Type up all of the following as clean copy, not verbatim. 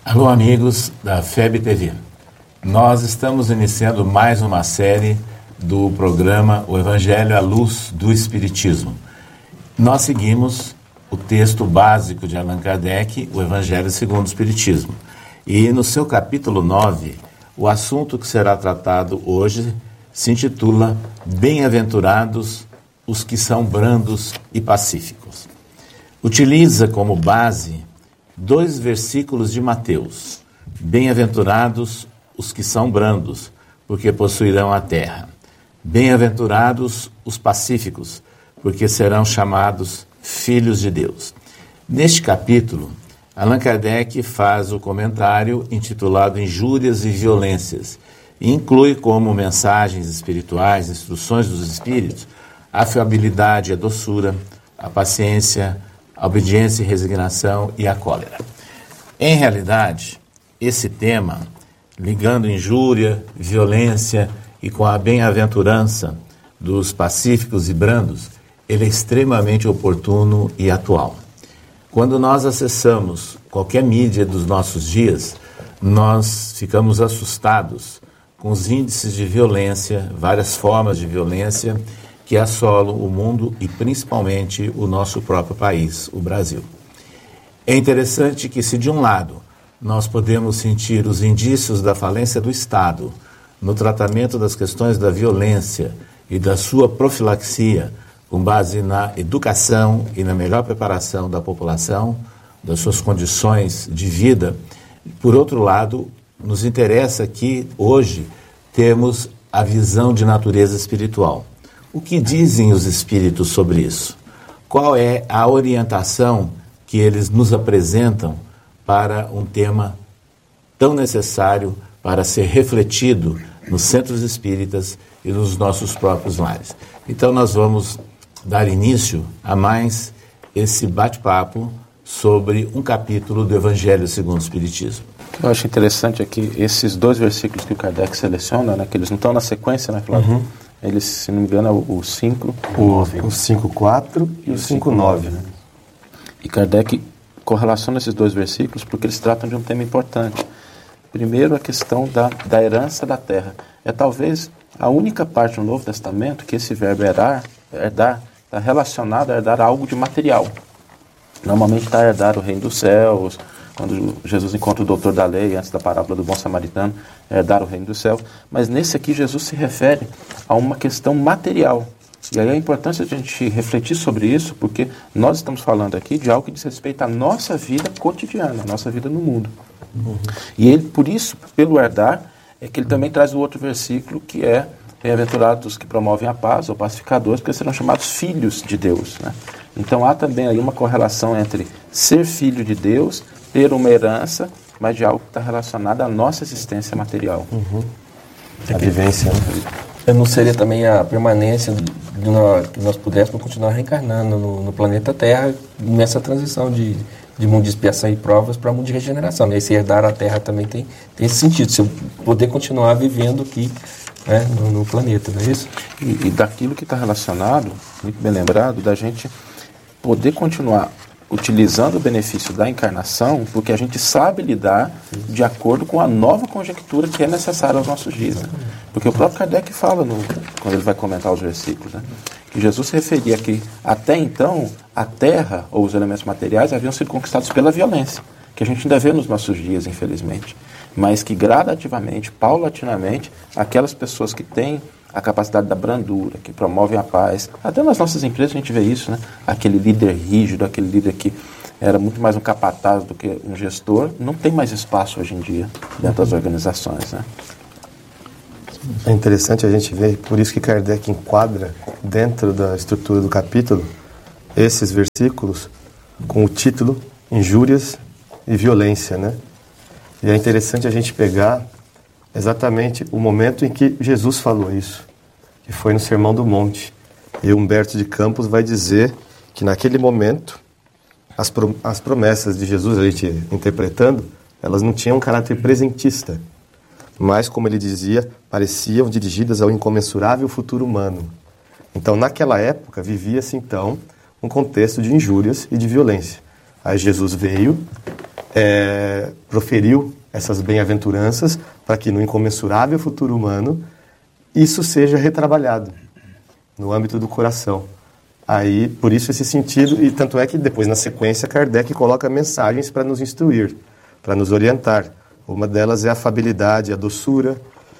Alô, amigos da FEB TV. Nós estamos iniciando mais uma série do programa O Evangelho à Luz do Espiritismo. Nós seguimos o texto básico de Allan Kardec, o Evangelho segundo o Espiritismo. E no seu capítulo 9, o assunto que será tratado hoje se intitula Bem-aventurados os que são brandos e pacíficos. Utiliza como base 2 versículos de Mateus. Bem-aventurados os que são brandos, porque possuirão a terra. Bem-aventurados os pacíficos, porque serão chamados filhos de Deus. Neste capítulo, Allan Kardec faz o comentário intitulado Injúrias e Violências e inclui como mensagens espirituais, instruções dos espíritos, a afabilidade e a doçura, a paciência, a obediência e resignação e a cólera. Em realidade, esse tema, ligando injúria, violência e com a bem-aventurança dos pacíficos e brandos, ele é extremamente oportuno e atual. Quando nós acessamos qualquer mídia dos nossos dias, nós ficamos assustados com os índices de violência, várias formas de violência que assolam o mundo e principalmente o nosso próprio país, o Brasil. É interessante que, se de um lado nós podemos sentir os indícios da falência do Estado no tratamento das questões da violência e da sua profilaxia, com base na educação e na melhor preparação da população, das suas condições de vida, por outro lado, nos interessa que hoje temos a visão de natureza espiritual. O que dizem os espíritos sobre isso? Qual é a orientação que eles nos apresentam para um tema tão necessário para ser refletido nos centros espíritas e nos nossos próprios lares? Então nós vamos dar início a mais esse bate-papo sobre um capítulo do Evangelho segundo o Espiritismo. O que eu acho interessante é que esses 2 versículos que o Kardec seleciona, né, que eles não estão na sequência, né, Flávio? Eles, se não me engano, é o 5... O 5.4 e o 5.9. Né? E Kardec correlaciona esses 2 versículos porque eles tratam de um tema importante. Primeiro, a questão da herança da terra. É talvez a única parte do Novo Testamento que esse verbo herdar, está relacionado a herdar algo de material. Normalmente está a herdar o reino dos céus. Quando Jesus encontra o doutor da lei, antes da parábola do bom samaritano, herdar o reino dos céus. Mas nesse aqui, Jesus se refere a uma questão material. E aí a importância de a gente refletir sobre isso, porque nós estamos falando aqui de algo que diz respeito à nossa vida cotidiana, à nossa vida no mundo. E ele, por isso, pelo herdar, é que ele também traz o outro versículo, que é bem-aventurados que promovem a paz, ou pacificadores, porque serão chamados filhos de Deus. Né? Então há também aí uma correlação entre ser filho de Deus, ter uma herança, mas de algo que está relacionado à nossa existência material. A vivência. Não seria também a permanência que nós pudéssemos continuar reencarnando no planeta Terra nessa transição de mundo de expiação e provas para mundo de regeneração. Né? Esse herdar a Terra também tem esse sentido, se eu poder continuar vivendo aqui, né, no planeta, não é isso? E daquilo que está relacionado, muito bem lembrado, da gente poder continuar utilizando o benefício da encarnação, porque a gente sabe lidar de acordo com a nova conjectura que é necessária aos nossos dias. Né? Porque o próprio Kardec fala, quando ele vai comentar os versículos, né? Que Jesus se referia que até então a terra ou os elementos materiais haviam sido conquistados pela violência, que a gente ainda vê nos nossos dias, infelizmente, mas que gradativamente, paulatinamente, aquelas pessoas que têm a capacidade da brandura, que promovem a paz. Até nas nossas empresas a gente vê isso, né? Aquele líder rígido, aquele líder que era muito mais um capataz do que um gestor, não tem mais espaço hoje em dia dentro das organizações, né? É interessante a gente ver, por isso que Kardec enquadra dentro da estrutura do capítulo esses versículos com o título Injúrias e Violência, né? E é interessante a gente pegar exatamente o momento em que Jesus falou isso, que foi no Sermão do Monte. E Humberto de Campos vai dizer que naquele momento as promessas de Jesus, a gente interpretando, elas não tinham um caráter presentista, mas, como ele dizia, pareciam dirigidas ao incomensurável futuro humano. Então, naquela época, vivia-se, então, um contexto de injúrias e de violência. Aí Jesus veio proferiu essas bem-aventuranças para que no incomensurável futuro humano isso seja retrabalhado no âmbito do coração. Aí, por isso esse sentido, e tanto é que depois na sequência Kardec coloca mensagens para nos instruir, para nos orientar. Uma delas é a afabilidade, a doçura,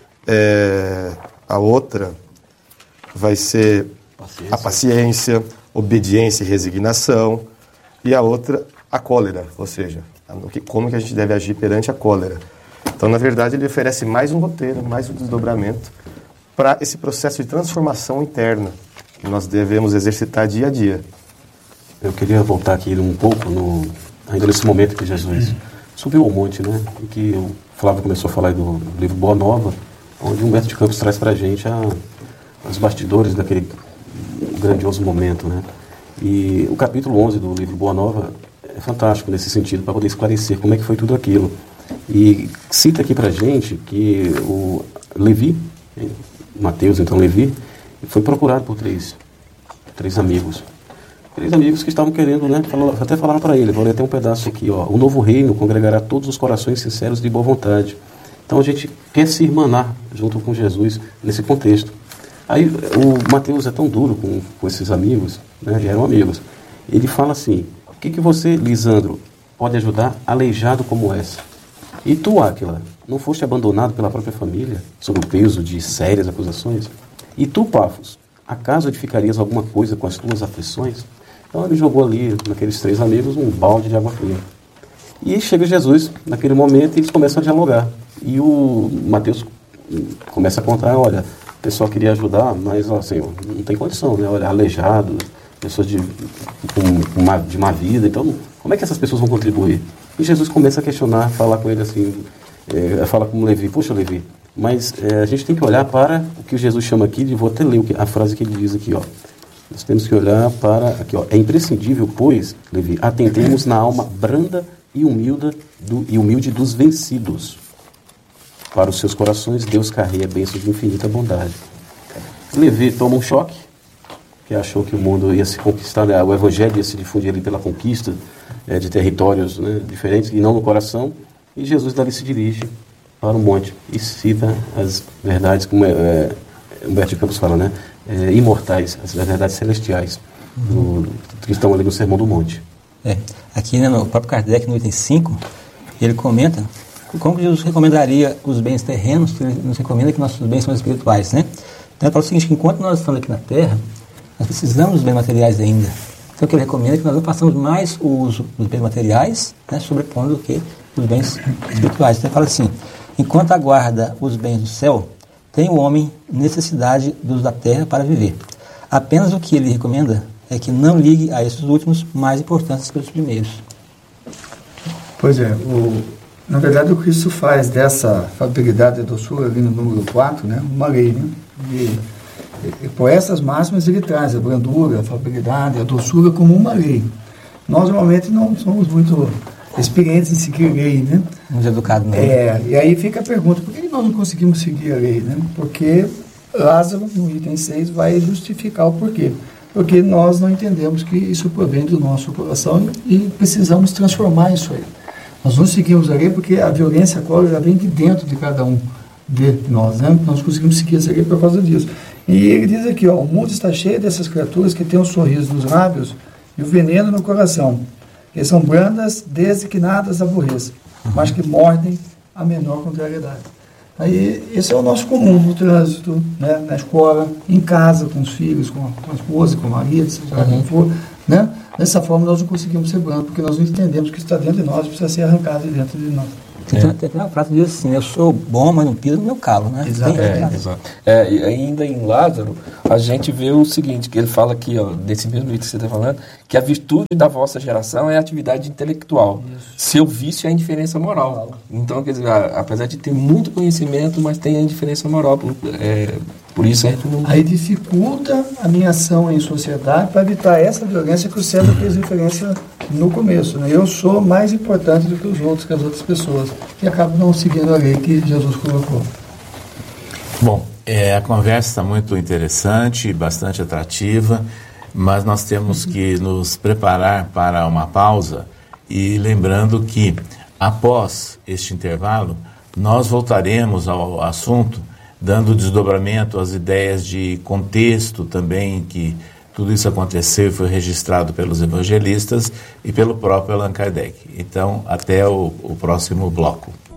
a outra vai ser a paciência, obediência e resignação, e a outra a cólera, ou seja, como que a gente deve agir perante a cólera. Então, na verdade, ele oferece mais um roteiro, mais um desdobramento para esse processo de transformação interna que nós devemos exercitar dia a dia. Eu queria voltar aqui um pouco, ainda nesse momento que Jesus subiu ao monte, né? E que o Flávio começou a falar do livro Boa Nova, onde Humberto de Campos traz para a gente os bastidores daquele grandioso momento, né? E o capítulo 11 do livro Boa Nova é fantástico nesse sentido, para poder esclarecer como é que foi tudo aquilo. E cita aqui para a gente que o Levi, Mateus, então Levi, foi procurado por três amigos. Três amigos que estavam querendo, né? Até falaram para ele, olha, tem um pedaço aqui, ó. O novo reino congregará todos os corações sinceros de boa vontade. Então a gente quer se irmanar junto com Jesus nesse contexto. Aí o Mateus é tão duro com esses amigos, né? Já eram amigos. Ele fala assim, o que você, Lisandro, pode ajudar aleijado como és? E tu, Áquila, não foste abandonado pela própria família sob o peso de sérias acusações? E tu, Pafos, acaso edificarias alguma coisa com as tuas aflições? Então ele jogou ali, naqueles três amigos, um balde de água fria. E chega Jesus, naquele momento, e eles começam a dialogar. E o Mateus começa a contar, olha, o pessoal queria ajudar, mas assim, não tem condição, né? Olha, aleijado, pessoas de má vida, então como é que essas pessoas vão contribuir? E Jesus começa a questionar, falar com ele assim, fala com o Levi, poxa Levi, mas a gente tem que olhar para o que Jesus chama aqui, vou até ler a frase que ele diz aqui, ó. Nós temos que olhar para, aqui ó, é imprescindível, pois, Levi, atentemos na alma branda e humilde dos vencidos. Para os seus corações, Deus carrega bênçãos de infinita bondade. Levi toma um choque, que achou que o mundo ia se conquistar, né? O evangelho ia se difundir ali pela conquista de territórios, né, diferentes, e não no coração. E Jesus dali se dirige para o monte e cita as verdades, como Humberto de Campos fala, né? Imortais, as verdades celestiais, que estão ali no Sermão do Monte. Aqui, né, no próprio Kardec, no item 5, ele comenta como que Jesus recomendaria os bens terrenos, que ele nos recomenda que nossos bens são espirituais, né? Então ele fala o seguinte, que enquanto nós estamos aqui na Terra, nós precisamos dos bens materiais ainda. Então o que ele recomenda é que nós não façamos mais o uso dos bens materiais, né, sobrepondo do que os bens espirituais. Então ele fala assim, enquanto aguarda os bens do céu, tem o homem necessidade dos da terra para viver. Apenas o que ele recomenda é que não ligue a esses últimos mais importantes que os primeiros. Pois é, na verdade o Cristo faz dessa fabilidade e doçura ali no número 4, né, uma lei, né? E por essas máximas ele traz a brandura, a fabilidade, a doçura como uma lei. Nós normalmente não somos muito experientes em seguir lei, né? Muito educados, né? E aí fica a pergunta, por que nós não conseguimos seguir a lei, né? Porque Lázaro, no item 6, vai justificar o porquê. Porque nós não entendemos que isso provém do nosso coração e precisamos transformar isso aí. Nós não seguimos a lei porque a violência, a cólera já vem de dentro de cada um de nós, né? Nós conseguimos seguir essa lei por causa disso. E ele diz aqui, ó, o mundo está cheio dessas criaturas que têm o sorriso nos lábios e o veneno no coração, que são brandas desde que nada as aborreça, mas que mordem a menor contrariedade. Aí, esse é o nosso comum no trânsito, né, na escola, em casa, com os filhos, com a esposa, com o marido, seja lá quem for, né? Dessa forma nós não conseguimos ser brandos, porque nós não entendemos que isso está dentro de nós e precisa ser arrancado de dentro de nós. Tem uma frase que diz assim, eu sou bom, mas não piso no meu calo, né? Exato. E ainda em Lázaro, a gente vê o seguinte, que ele fala aqui, ó, desse mesmo item que você está falando, que a virtude da vossa geração é a atividade intelectual. Isso. Seu vício é a indiferença moral. Então, quer dizer, apesar de ter muito conhecimento, mas tem a indiferença moral. Por isso a gente não... Aí dificulta a minha ação em sociedade para evitar essa violência que o César fez referência no começo, né? Eu sou mais importante do que os outros, que as outras pessoas, e acabo não seguindo a lei que Jesus colocou. Bom, a conversa está muito interessante, bastante atrativa, mas nós temos que nos preparar para uma pausa E lembrando que, após este intervalo, nós voltaremos ao assunto, dando desdobramento às ideias de contexto também, que tudo isso aconteceu e foi registrado pelos evangelistas e pelo próprio Allan Kardec. Então, até o próximo bloco.